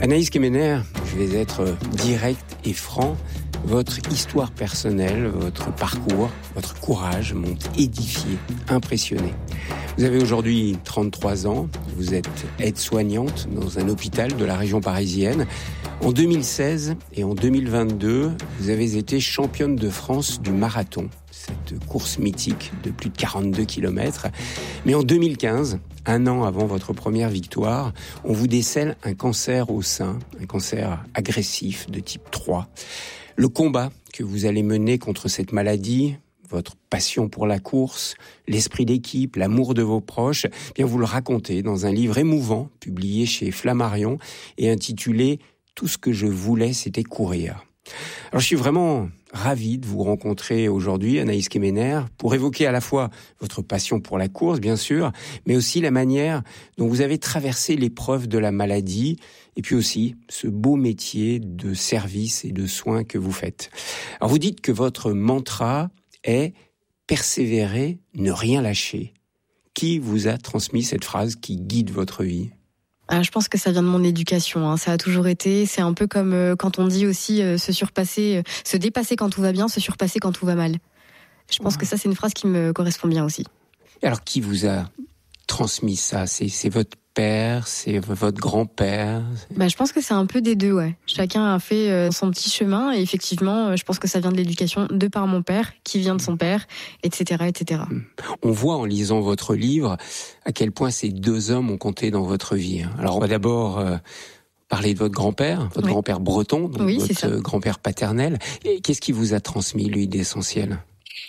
Anaïs Kemener, je vais être direct et franc. Votre histoire personnelle, votre parcours, votre courage m'ont édifié, impressionné. Vous avez aujourd'hui 33 ans, vous êtes aide-soignante dans un hôpital de la région parisienne. En 2016 et en 2022, vous avez été championne de France du marathon, cette course mythique de plus de 42 km. Mais en 2015, un an avant votre première victoire, on vous décèle un cancer au sein, un cancer agressif de type 3. Le combat que vous allez mener contre cette maladie, votre passion pour la course, l'esprit d'équipe, l'amour de vos proches, eh bien vous le racontez dans un livre émouvant publié chez Flammarion et intitulé « Tout ce que je voulais, c'était courir ». Alors je suis vraiment ravi de vous rencontrer aujourd'hui, Anaïs Kemener, pour évoquer à la fois votre passion pour la course, bien sûr, mais aussi la manière dont vous avez traversé l'épreuve de la maladie, et puis aussi ce beau métier de service et de soins que vous faites. Alors vous dites que votre mantra est « persévérer, ne rien lâcher ». Qui vous a transmis cette phrase qui guide votre vie ? Je pense que ça vient de mon éducation, ça a toujours été, c'est un peu comme quand on dit aussi se surpasser, se dépasser quand tout va bien, se surpasser quand tout va mal. Je pense que ça c'est une phrase qui me correspond bien aussi. Alors qui vous a transmis ça ? C'est votre père, c'est votre grand-père ? Je pense que c'est un peu des deux, ouais. Chacun a fait son petit chemin et effectivement, je pense que ça vient de l'éducation de par mon père, qui vient de son père, etc., etc. On voit en lisant votre livre à quel point ces deux hommes ont compté dans votre vie. Alors on va d'abord parler de votre grand-père, votre grand-père breton, donc votre grand-père paternel. Et qu'est-ce qui vous a transmis, lui, d'essentiel ?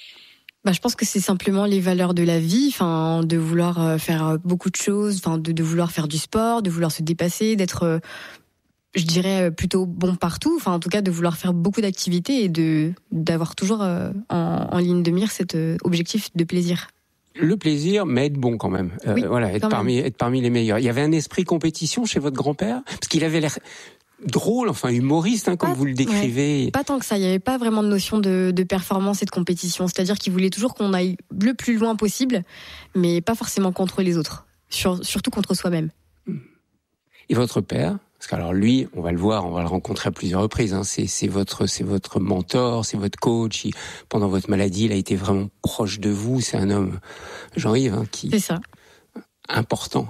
Je pense que c'est simplement les valeurs de la vie, de vouloir faire beaucoup de choses, de vouloir faire du sport, de vouloir se dépasser, d'être, je dirais, plutôt bon partout, en tout cas de vouloir faire beaucoup d'activités et d'avoir toujours en ligne de mire cet objectif de plaisir. Le plaisir, mais être bon quand même. Être parmi les meilleurs. Il y avait un esprit compétition chez votre grand-père ? Parce qu'il avait l'air drôle, humoriste, comme vous le décrivez. Ouais, pas tant que ça, il n'y avait pas vraiment de notion de performance et de compétition. C'est-à-dire qu'il voulait toujours qu'on aille le plus loin possible, mais pas forcément contre les autres, surtout contre soi-même. Et votre père ? Parce que alors lui, on va le voir, on va le rencontrer à plusieurs reprises. C'est votre mentor, c'est votre coach. Pendant votre maladie, il a été vraiment proche de vous. C'est un homme, Jean-Yves, qui... C'est ça. Important.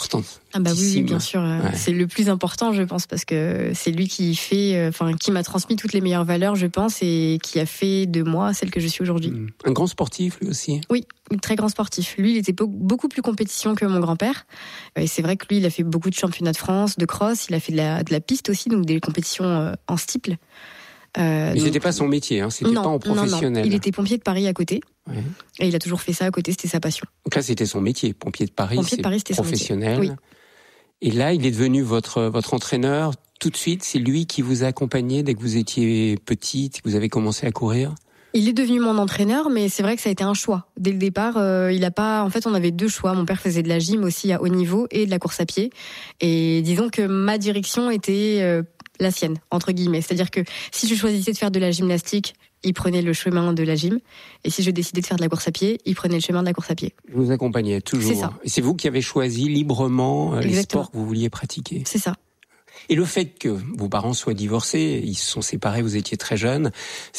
Oui, bien sûr. Ouais. C'est le plus important, je pense, parce que c'est lui qui qui m'a transmis toutes les meilleures valeurs, je pense, et qui a fait de moi celle que je suis aujourd'hui. Un grand sportif, lui aussi. Oui, un très grand sportif. Lui, il était beaucoup plus compétition que mon grand-père. Et c'est vrai que lui, il a fait beaucoup de championnats de France, de cross. Il a fait de la piste aussi, donc des compétitions en steeple. Mais c'était pas son métier, c'était pas en professionnel. Non. Il était pompier de Paris à côté. Ouais. Et il a toujours fait ça à côté, c'était sa passion. Donc là, c'était son métier, pompier de Paris, c'était professionnel. Son métier. Oui. Et là, il est devenu votre entraîneur tout de suite. C'est lui qui vous a accompagné dès que vous étiez petite, que vous avez commencé à courir. Il est devenu mon entraîneur, mais c'est vrai que ça a été un choix. Dès le départ, on avait deux choix. Mon père faisait de la gym aussi à haut niveau et de la course à pied. Et disons que ma direction était la sienne, entre guillemets. C'est-à-dire que si je choisissais de faire de la gymnastique, il prenait le chemin de la gym. Et si je décidais de faire de la course à pied, il prenait le chemin de la course à pied. Je vous accompagnais toujours. C'est ça. Et c'est vous qui avez choisi librement les sports que vous vouliez pratiquer. C'est ça. Et le fait que vos parents soient divorcés, ils se sont séparés, vous étiez très jeune,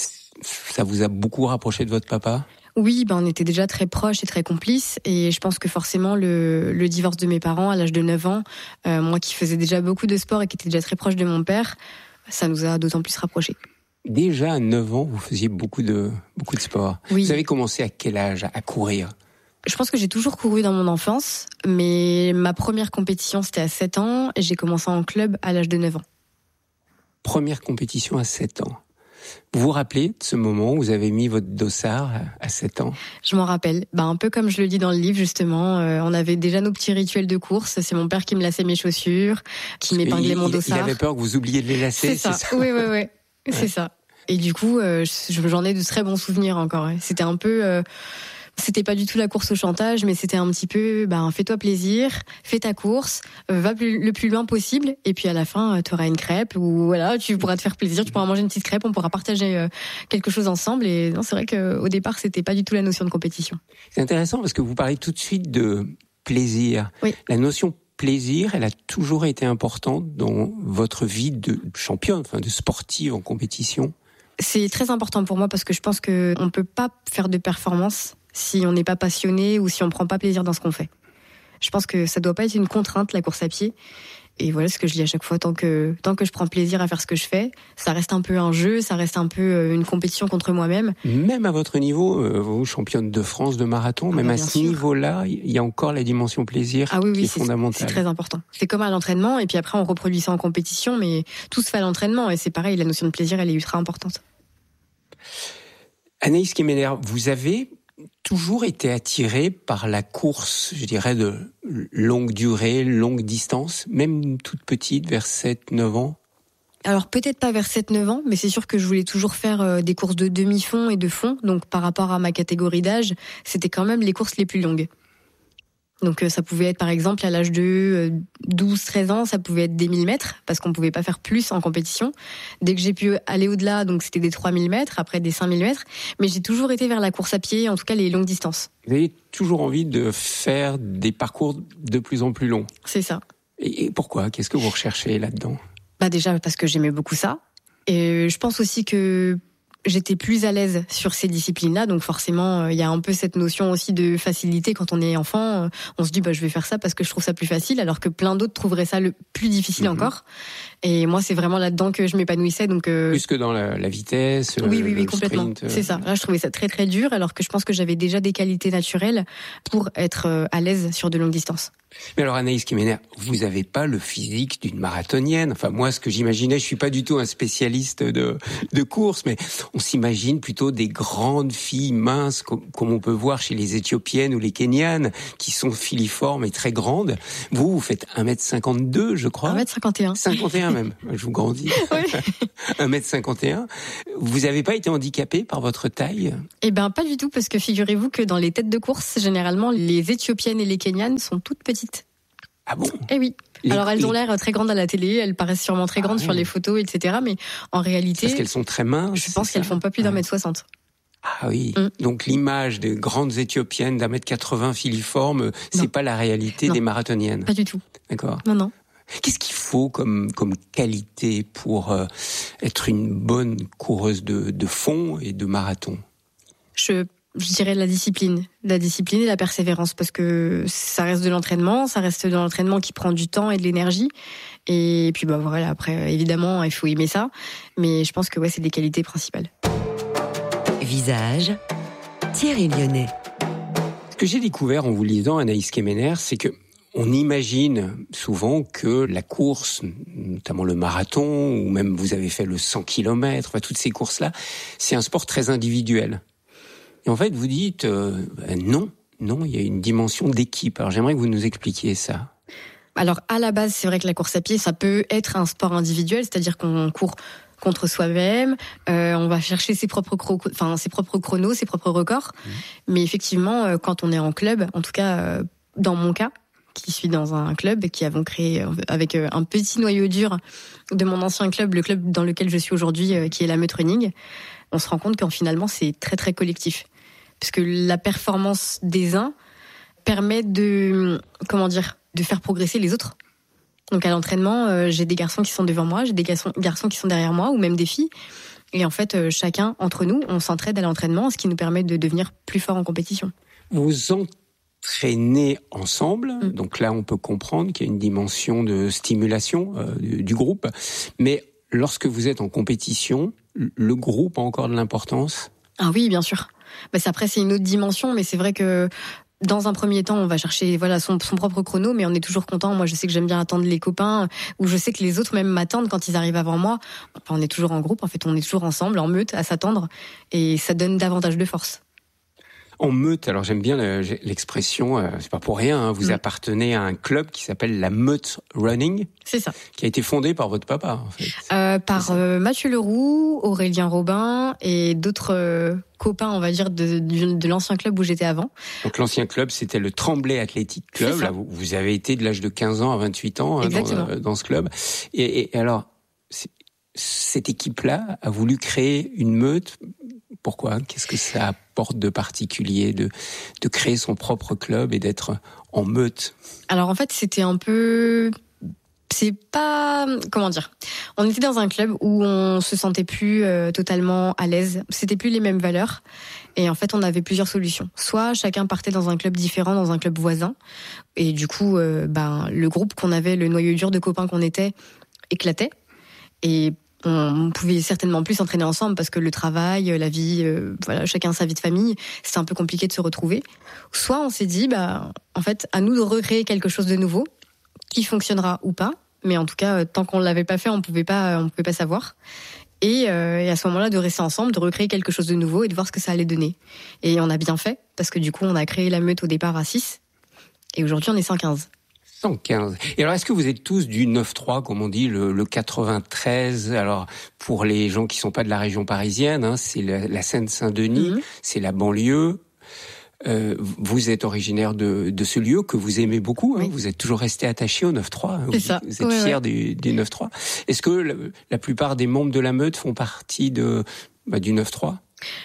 ça vous a beaucoup rapproché de votre papa ? Oui, on était déjà très proches et très complices. Et je pense que forcément, le divorce de mes parents à l'âge de 9 ans, moi qui faisais déjà beaucoup de sport et qui était déjà très proche de mon père, ça nous a d'autant plus rapprochés. Déjà à 9 ans, vous faisiez beaucoup de sport. Oui. Vous avez commencé à quel âge à courir ? Je pense que j'ai toujours couru dans mon enfance, mais ma première compétition, c'était à 7 ans et j'ai commencé en club à l'âge de 9 ans. Première compétition à 7 ans. Vous vous rappelez de ce moment où vous avez mis votre dossard à 7 ans ? Je m'en rappelle. Un peu comme je le dis dans le livre, justement. On avait déjà nos petits rituels de course. C'est mon père qui me laçait mes chaussures, qui m'épinglait mon dossard. Il avait peur que vous oubliez de les lacer, c'est ça. Oui. C'est ça. Et du coup, j'en ai de très bons souvenirs encore. C'était un peu... C'était pas du tout la course au chantage, mais c'était un petit peu, fais-toi plaisir, fais ta course, va le plus loin possible, et puis à la fin, tu auras une crêpe, ou voilà, tu pourras te faire plaisir, tu pourras manger une petite crêpe, on pourra partager quelque chose ensemble. Et non, c'est vrai qu'au départ, c'était pas du tout la notion de compétition. C'est intéressant parce que vous parlez tout de suite de plaisir. Oui. La notion plaisir, elle a toujours été importante dans votre vie de championne, enfin de sportive en compétition? C'est très important pour moi parce que je pense qu'on ne peut pas faire de performance si on n'est pas passionné ou si on ne prend pas plaisir dans ce qu'on fait. Je pense que ça ne doit pas être une contrainte, la course à pied. Et voilà ce que je dis à chaque fois, tant que je prends plaisir à faire ce que je fais, ça reste un peu un jeu, ça reste un peu une compétition contre moi-même. Même à votre niveau, vous championne de France de marathon, même à ce niveau-là, il y a encore la dimension plaisir qui est fondamentale. C'est très important. C'est comme à l'entraînement, et puis après on reproduit ça en compétition, mais tout se fait à l'entraînement, et c'est pareil, la notion de plaisir, elle est ultra importante. Anaïs Kemener, vous avez toujours été attirée par la course, je dirais, de longue durée, longue distance, même toute petite, vers 7-9 ans? Alors peut-être pas vers 7-9 ans, mais c'est sûr que je voulais toujours faire des courses de demi-fond et de fond. Donc par rapport à ma catégorie d'âge, c'était quand même les courses les plus longues. Donc ça pouvait être par exemple à l'âge de 12-13 ans, ça pouvait être des 1000 mètres, parce qu'on ne pouvait pas faire plus en compétition. Dès que j'ai pu aller au-delà, donc c'était des 3000 mètres, après des 5000 mètres. Mais j'ai toujours été vers la course à pied, en tout cas les longues distances. Vous avez toujours envie de faire des parcours de plus en plus longs? C'est ça. Et pourquoi? Qu'est-ce que vous recherchez là-dedans? Déjà parce que j'aimais beaucoup ça. Et je pense aussi que j'étais plus à l'aise sur ces disciplines-là, donc forcément, il y a un peu cette notion aussi de facilité quand on est enfant. On se dit, je vais faire ça parce que je trouve ça plus facile, alors que plein d'autres trouveraient ça le plus difficile encore. Et moi, c'est vraiment là-dedans que je m'épanouissais. Donc plus que dans la vitesse, oui, complètement. Sprint. C'est ça. Là, je trouvais ça très très dur, alors que je pense que j'avais déjà des qualités naturelles pour être à l'aise sur de longues distances. Mais alors Anaïs Kemener, vous avez pas le physique d'une marathonienne. Enfin moi, ce que j'imaginais, je suis pas du tout un spécialiste de course, mais on s'imagine plutôt des grandes filles minces, comme on peut voir chez les Éthiopiennes ou les Kenyanes, qui sont filiformes et très grandes. Vous faites 1m52, je crois. 1m51. 51 même. Je vous grandis. Oui. 1m51. Vous avez pas été handicapé par votre taille? Pas du tout, parce que figurez-vous que dans les têtes de course, généralement, les Éthiopiennes et les Kenyanes sont toutes petites. Ah bon? Eh oui. Alors elles ont l'air très grandes à la télé, elles paraissent sûrement très grandes sur les photos, etc. Mais en réalité, parce qu'elles sont très minces. Je pense qu'elles font pas plus d'1m60. Ah oui. Donc l'image des grandes Éthiopiennes d'1m80 filiformes, c'est pas la réalité des marathoniennes. Pas du tout. D'accord. Non. Qu'est-ce qu'il faut comme qualité pour être une bonne coureuse de fond et de marathon? Je dirais la discipline et la persévérance, parce que ça reste de l'entraînement qui prend du temps et de l'énergie. Et puis voilà, après évidemment il faut aimer ça, mais je pense que c'est des qualités principales. Visage, Thierry Lyonnais. Ce que j'ai découvert en vous lisant, Anaïs Kemener, c'est que on imagine souvent que la course, notamment le marathon, ou même vous avez fait le 100 km, toutes ces courses-là, c'est un sport très individuel. Et en fait, vous dites, non, il y a une dimension d'équipe. Alors j'aimerais que vous nous expliquiez ça. Alors à la base, c'est vrai que la course à pied, ça peut être un sport individuel, c'est-à-dire qu'on court contre soi-même, on va chercher ses propres chronos, ses propres records. Mais effectivement, quand on est en club, en tout cas dans mon cas, qui suis dans un club qui avons créé avec un petit noyau dur de mon ancien club, le club dans lequel je suis aujourd'hui, qui est la Meute Running, on se rend compte qu'en finalement c'est très très collectif, parce que la performance des uns permet de faire progresser les autres. Donc à l'entraînement, j'ai des garçons qui sont devant moi, j'ai des garçons qui sont derrière moi, ou même des filles. Et en fait, chacun entre nous, on s'entraide à l'entraînement, ce qui nous permet de devenir plus fort en compétition. Vous entraînez ensemble, donc là on peut comprendre qu'il y a une dimension de stimulation du groupe. Mais lorsque vous êtes en compétition, le groupe a encore de l'importance? Ah oui, bien sûr. Après c'est une autre dimension, mais c'est vrai que dans un premier temps, on va chercher son propre chrono, mais on est toujours content. Moi, je sais que j'aime bien attendre les copains, ou je sais que les autres même m'attendent quand ils arrivent avant moi. On est toujours en groupe, en fait, on est toujours ensemble, en meute, à s'attendre, et ça donne davantage de force. En meute, alors j'aime bien l'expression, c'est pas pour rien, vous appartenez à un club qui s'appelle la Meute Running. C'est ça. Qui a été fondé par votre papa, en fait. Par Mathieu Leroux, Aurélien Robin et d'autres copains, on va dire, de l'ancien club où j'étais avant. Donc l'ancien club, c'était le Tremblay Athletic Club. Là, vous avez été de l'âge de 15 ans à 28 ans dans ce club. Et alors, cette équipe-là a voulu créer une meute Pourquoi ? Qu'est-ce que ça apporte de particulier de créer son propre club et d'être en meute ? Alors en fait, c'était un peu... C'est pas... Comment dire ? On était dans un club où on se sentait plus totalement à l'aise. C'était plus les mêmes valeurs. Et en fait, on avait plusieurs solutions. Soit chacun partait dans un club différent, dans un club voisin. Et du coup, le groupe qu'on avait, le noyau dur de copains qu'on était, éclatait. Et on pouvait certainement plus s'entraîner ensemble parce que le travail, la vie, chacun sa vie de famille, c'était un peu compliqué de se retrouver. Soit on s'est dit, en fait, à nous de recréer quelque chose de nouveau, qui fonctionnera ou pas, mais en tout cas, tant qu'on l'avait pas fait, on pouvait pas savoir. Et à ce moment-là, de rester ensemble, de recréer quelque chose de nouveau et de voir ce que ça allait donner. Et on a bien fait, parce que du coup, on a créé la meute au départ à 6, et aujourd'hui, on est 115. 115. Et alors, est-ce que vous êtes tous du 9-3, comme on dit, le 93 ? Alors, pour les gens qui sont pas de la région parisienne, c'est la Seine-Saint-Denis, c'est la banlieue. Vous êtes originaire de ce lieu que vous aimez beaucoup. Oui. Vous êtes toujours resté attaché au 9-3. C'est ça. Vous êtes fier du 9-3. Est-ce que la plupart des membres de la meute font partie du 9-3 ?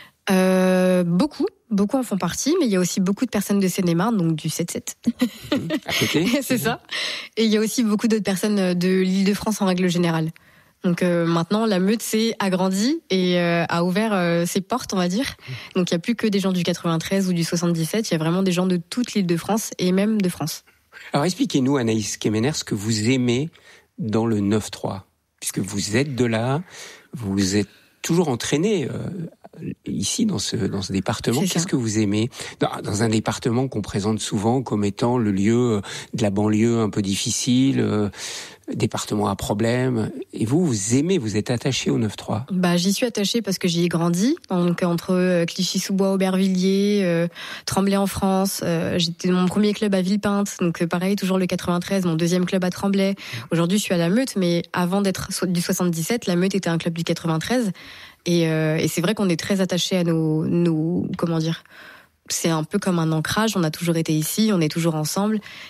Beaucoup en font partie, mais il y a aussi beaucoup de personnes de Seine-et-Marne, donc du 7-7. À côté. C'est ça. Et il y a aussi beaucoup d'autres personnes de l'Île-de-France en règle générale. Donc maintenant, la meute s'est agrandie et a ouvert ses portes, on va dire. Donc il n'y a plus que des gens du 93 ou du 77, il y a vraiment des gens de toute l'Île-de-France et même de France. Alors expliquez-nous, Anaïs Kemener, ce que vous aimez dans le 9-3. Puisque vous êtes de là, vous êtes toujours entraîné ici dans ce département. Qu'est-ce que vous aimez dans un département qu'on présente souvent comme étant le lieu de la banlieue un peu difficile, département à problème. Et vous aimez, vous êtes attaché au 9-3 ? J'y suis attachée parce que j'y ai grandi. Donc entre Clichy-sous-Bois, Aubervilliers, Tremblay en France. J'étais dans mon premier club à Villepinte. Donc pareil, toujours le 93, mon deuxième club à Tremblay. Aujourd'hui, je suis à la Meute, mais avant d'être du 77, la Meute était un club du 93. Et c'est vrai qu'on est très attachés à nos comment dire, c'est un peu comme un ancrage, on a toujours été ici, on est toujours ensemble,